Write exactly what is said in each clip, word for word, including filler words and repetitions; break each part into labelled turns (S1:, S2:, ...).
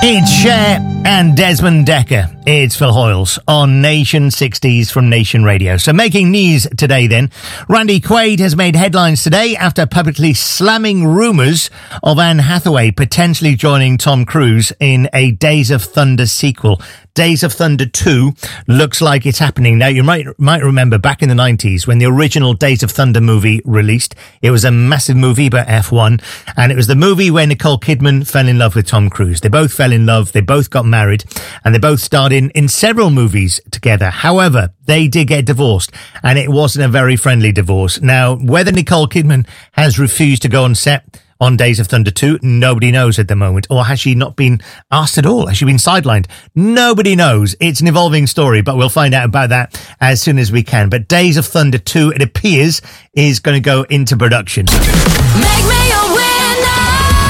S1: It's Cher and Desmond Dekker. It's Phil Hoyles on Nation sixties from Nation Radio. So making news today then, Randy Quaid has made headlines today after publicly slamming rumours of Anne Hathaway potentially joining Tom Cruise in a Days of Thunder sequel. Days of Thunder two looks like it's happening. Now, you might might remember back in the nineties when the original Days of Thunder movie released. It was a massive movie about F one, and it was the movie where Nicole Kidman fell in love with Tom Cruise. They both fell in love, they both got married, and they both starred in, in several movies together. However, they did get divorced, and it wasn't a very friendly divorce. Now, whether Nicole Kidman has refused to go on set on Days of Thunder two, nobody knows at the moment. Or has she not been asked at all? Has she been sidelined? Nobody knows. It's an evolving story, but we'll find out about that as soon as we can. But Days of Thunder two, it appears, is going to go into production.
S2: Make me a winner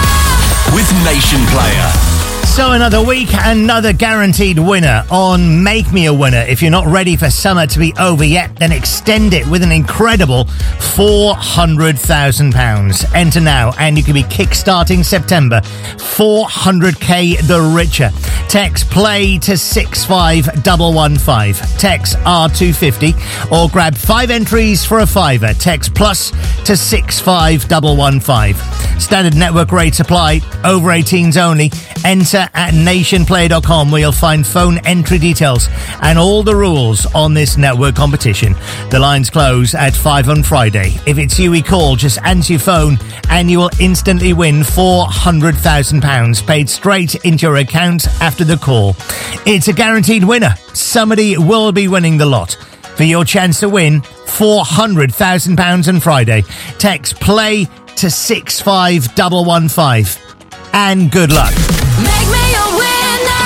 S3: with Nation Player.
S1: So another week, another guaranteed winner on Make Me a Winner. If you're not ready for summer to be over yet, then extend it with an incredible four hundred thousand pounds. Enter now and you can be kickstarting September four hundred k the richer. Text play to six five one one five. Text R two fifty or grab five entries for a fiver. Text plus to six five one one five. Standard network rates apply. Over eighteens only. Enter at nation player dot com where you'll find phone entry details and all the rules on this network competition. The lines close at five on Friday. If it's you we call, just answer your phone and you will instantly win four hundred thousand pounds paid straight into your account after the call. It's a guaranteed winner. Somebody will be winning the lot. For your chance to win four hundred thousand pounds on Friday, text play to six five one one five. And good luck.
S2: Make me a winner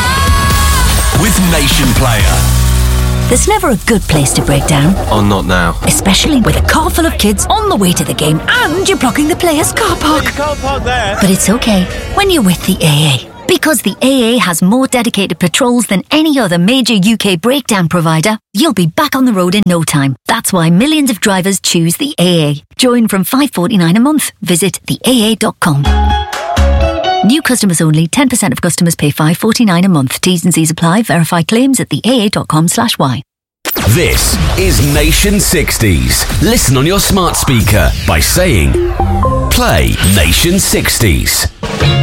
S3: with Nation Player.
S4: There's never a good place to break down.
S5: Oh, not now.
S4: Especially with a car full of kids on the way to the game and you're blocking the players' car park.
S5: You can't park there.
S4: But it's okay when you're with the A A. Because the A A has more dedicated patrols than any other major U K breakdown provider, you'll be back on the road in no time. That's why millions of drivers choose the A A. Join from five pounds forty-nine a month. Visit the A A dot com. New customers only. ten percent of customers pay five pounds forty-nine a month. T's and C's apply. Verify claims at the A A dot com slash Y.
S3: This is Nation sixties. Listen on your smart speaker by saying, play Nation sixties.